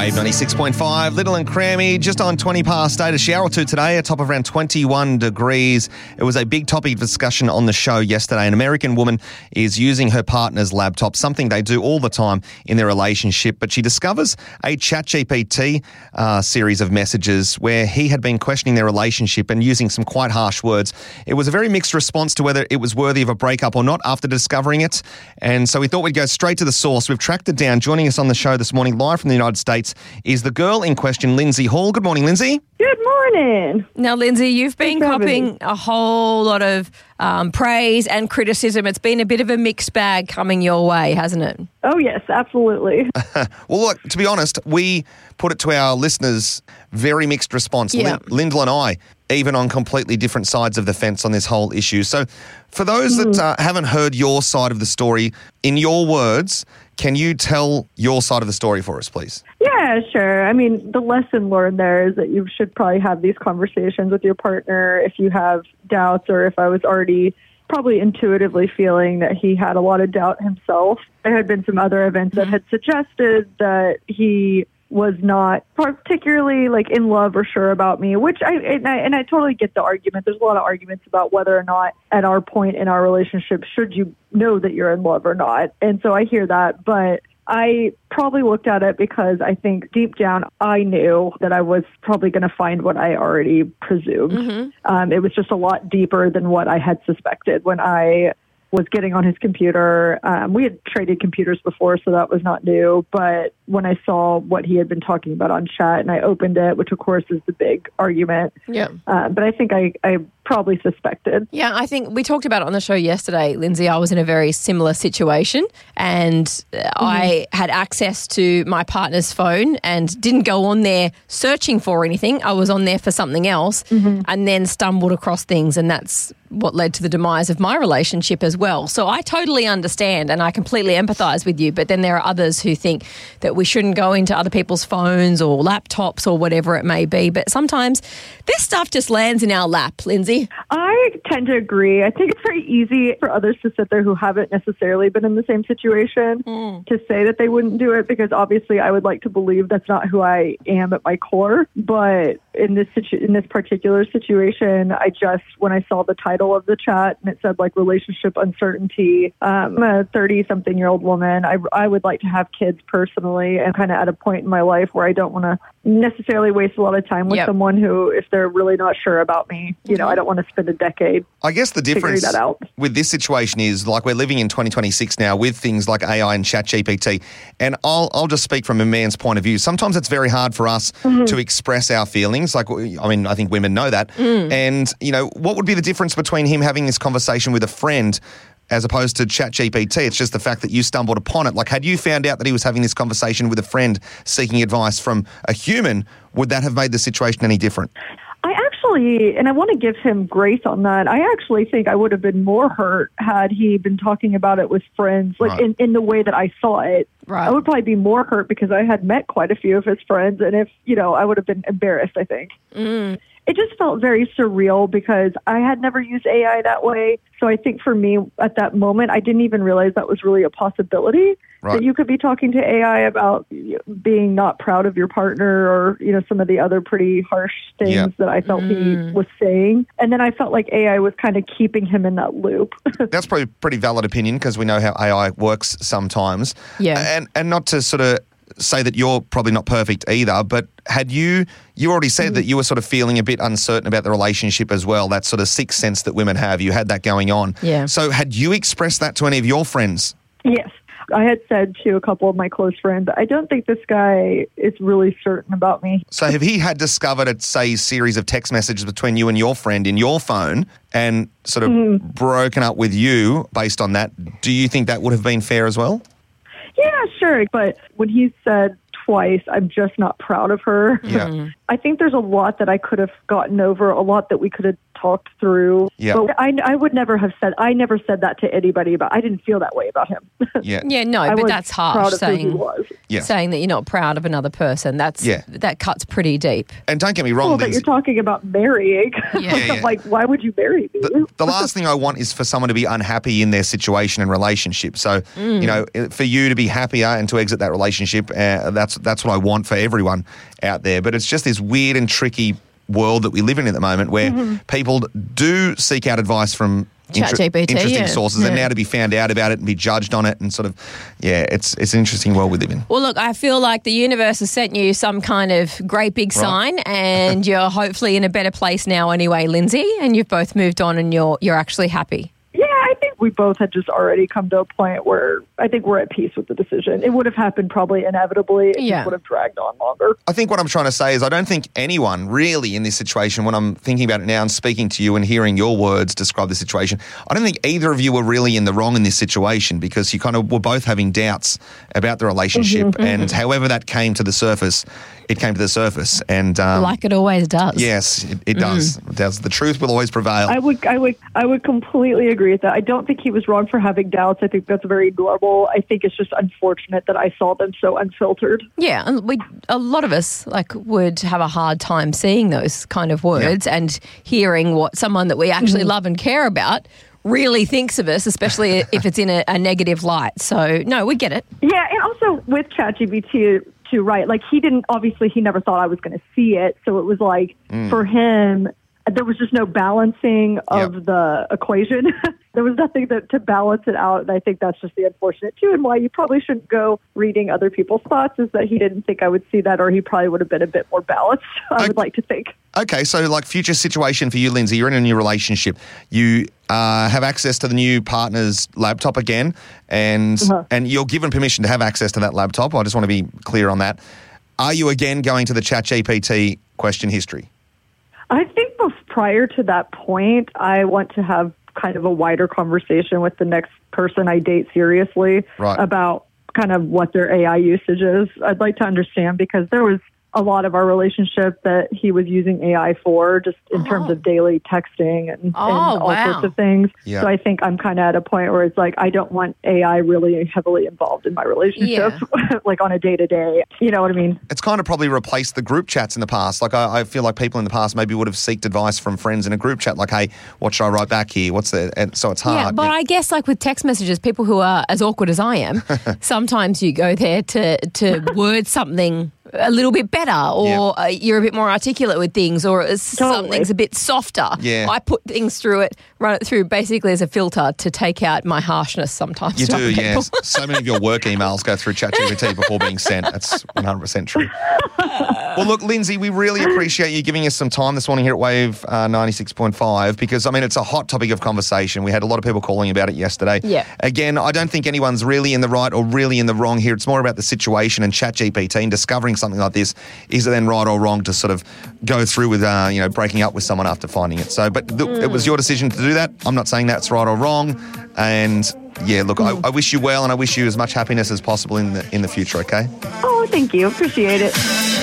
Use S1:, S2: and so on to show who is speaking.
S1: Wave 96.5, Little and Crammy, just on 20 past 8. A shower or two today, a top of around 21 degrees. It was a big topic of discussion on the show yesterday. An American woman is using her partner's laptop, something they do all the time in their relationship, but she discovers a ChatGPT series of messages where he had been questioning their relationship and using some quite harsh words. It was a very mixed response to whether it was worthy of a breakup or not after discovering it, and so we thought we'd go straight to the source. We've tracked it down. Joining us on the show this morning, live from the United States, is the girl in question, Lindsay Hall. Good morning, Lindsay.
S2: Good morning.
S3: Now, Lindsay, you've been copping a whole lot of praise and criticism. It's been a bit of a mixed bag coming your way, hasn't it?
S2: Oh, yes, absolutely.
S1: Well, look, to be honest, we put it to our listeners, very mixed response.
S3: Yeah.
S1: Lyndall and I, even on completely different sides of the fence on this whole issue. So for those that haven't heard your side of the story, in your words, can you tell your side of the story for us, please?
S2: Yeah, sure. I mean, the lesson learned there is that you should probably have these conversations with your partner if you have doubts, or if I was already probably intuitively feeling that he had a lot of doubt himself. There had been some other events that had suggested that he was not particularly in love or sure about me, which I totally get the argument. There's a lot of arguments about whether or not at our point in our relationship should you know that you're in love or not. And so I hear that, but I probably looked at it because I think deep down I knew that I was probably going to find what I already presumed. It was just a lot deeper than what I had suspected when I was getting on his computer. We had traded computers before, so that was not new. But when I saw what he had been talking about on chat and I opened it, which of course is the big argument. Yeah. But I think I probably suspected.
S3: Yeah, I think we talked about it on the show yesterday, Lindsay. I was in a very similar situation and I had access to my partner's phone and didn't go on there searching for anything. I was on there for something else and then stumbled across things, and that's what led to the demise of my relationship as well. So I totally understand and I completely empathise with you, but then there are others who think that we shouldn't go into other people's phones or laptops or whatever it may be. But sometimes this stuff just lands in our lap, Lindsay.
S2: I tend to agree. I think it's very easy for others to sit there who haven't necessarily been in the same situation to say that they wouldn't do it, because obviously I would like to believe that's not who I am at my core. But in this particular situation, when I saw the title of the chat and it said relationship uncertainty, I'm a 30-something-year-old woman. I would like to have kids personally, and kind of at a point in my life where I don't want to necessarily waste a lot of time with someone who, if they're really not sure about me, I don't want to spend a decade.
S1: I guess the difference
S2: that out.
S1: with this situation is we're living in 2026 now with things like AI and ChatGPT, and I'll just speak from a man's point of view. Sometimes it's very hard for us to express our feelings. I think women know that. And, what would be the difference between him having this conversation with a friend as opposed to ChatGPT? It's just the fact that you stumbled upon it. Had you found out that he was having this conversation with a friend seeking advice from a human, would that have made the situation any different?
S2: And I want to give him grace on that. I actually think I would have been more hurt had he been talking about it with friends, in the way that I saw it. Right. I would probably be more hurt because I had met quite a few of his friends, and if, I would have been embarrassed, I think. It just felt very surreal because I had never used AI that way. So I think for me at that moment, I didn't even realize that was really a possibility. Right. That you could be talking to AI about being not proud of your partner, or, some of the other pretty harsh things that I felt he was saying. And then I felt like AI was kind of keeping him in that loop.
S1: That's probably a pretty valid opinion, because we know how AI works sometimes. Yeah. And not to sort of say that you're probably not perfect either, but had you already said that you were sort of feeling a bit uncertain about the relationship as well, that sort of sixth sense that women have, you had that going on. Yeah. So had you expressed that to any of your friends?
S2: Yes. I had said to a couple of my close friends, I don't think this guy is really certain about me.
S1: So if he had discovered a series of text messages between you and your friend in your phone and sort of broken up with you based on that, do you think that would have been fair as well?
S2: Yeah, sure. But when he said twice, I'm just not proud of her, I think there's a lot that I could have gotten over, a lot that we could have talked through.
S1: Yeah.
S2: But I would never have said, I never said that to anybody, but I didn't feel that way about him.
S1: Yeah.
S3: Yeah, no,
S2: I
S3: but
S2: was
S3: that's harsh
S2: proud of who he
S3: saying
S2: was.
S1: Yeah.
S3: saying that you're not proud of another person. That cuts pretty deep.
S1: And don't get me wrong,
S2: Well, but
S1: Lindsay.
S2: you're talking about marrying.
S3: Yeah.
S1: Yeah.
S2: Like, why would you marry me?
S1: The last thing I want is for someone to be unhappy in their situation and relationship. So, you know, for you to be happier and to exit that relationship, that's what I want for everyone out there. But it's just this weird and tricky world that we live in at the moment where people do seek out advice from
S3: ChatGPT,
S1: interesting
S3: yeah.
S1: sources, and
S3: Yeah.
S1: now to be found out about it and be judged on it and sort of, it's an interesting world we live in.
S3: Well, look, I feel like the universe has sent you some kind of great big sign, and you're hopefully in a better place now anyway, Lindsay, and you've both moved on and you're actually happy.
S2: Yeah, I think we both had just already come to a point where I think we're at peace with the decision. It would have happened probably inevitably. It
S3: Yeah.
S2: just would have dragged on longer.
S1: I think what I'm trying to say is I don't think anyone really in this situation, when I'm thinking about it now and speaking to you and hearing your words describe the situation, I don't think either of you were really in the wrong in this situation because you kind of were both having doubts about the relationship. And however that came to the surface, it came to the surface. And
S3: Like it always does.
S1: yes, it does. It does. The truth will always prevail.
S2: I would completely agree with that. I don't think he was wrong for having doubts. I think that's very normal. I think it's just unfortunate that I saw them so unfiltered.
S3: Yeah, and a lot of us would have a hard time seeing those kind of words and hearing what someone that we actually love and care about really thinks of us, especially if it's in a negative light. So, no, we get it.
S2: Yeah, and also with ChatGPT too, right? Like he never thought I was going to see it. So it was like for him, there was just no balancing of the equation. There was nothing to balance it out. And I think that's just the unfortunate too. And why you probably shouldn't go reading other people's thoughts is that he didn't think I would see that, or he probably would have been a bit more balanced, I would like to think.
S1: Okay, so like future situation for you, Lindsay, you're in a new relationship. You have access to the new partner's laptop again, and you're given permission to have access to that laptop. I just want to be clear on that. Are you again going to the ChatGPT question history?
S2: I think prior to that point, I want to have kind of a wider conversation with the next person I date seriously about kind of what their AI usage is. I'd like to understand because there was a lot of our relationship that he was using AI for, just in terms of daily texting and all sorts of things.
S1: Yeah.
S2: So I think I'm kind of at a point where it's like, I don't want AI really heavily involved in my relationship, like on a day-to-day. You know what I mean?
S1: It's kind of probably replaced the group chats in the past. Like I feel like people in the past maybe would have sought advice from friends in a group chat, like, hey, what should I write back here? And so it's hard.
S3: Yeah, but I guess like with text messages, people who are as awkward as I am, sometimes you go there to word something a little bit better, or you're a bit more articulate with things, or something's a bit softer.
S1: Yeah.
S3: I put things through it, run it through basically as a filter to take out my harshness sometimes.
S1: You
S3: to
S1: do,
S3: other people.
S1: yes. So many of your work emails go through ChatGPT before being sent. That's 100% true. Well, look, Lindsay, we really appreciate you giving us some time this morning here at Wave 96.5 because, I mean, it's a hot topic of conversation. We had a lot of people calling about it yesterday.
S3: Yeah.
S1: Again, I don't think anyone's really in the right or really in the wrong here. It's more about the situation and ChatGPT and discovering something like this. Is it then right or wrong to sort of go through with, breaking up with someone after finding it? So, but it was your decision to do that. I'm not saying that's right or wrong. And yeah, look, I wish you well and I wish you as much happiness as possible in the future, okay?
S2: Oh, thank you. Appreciate it.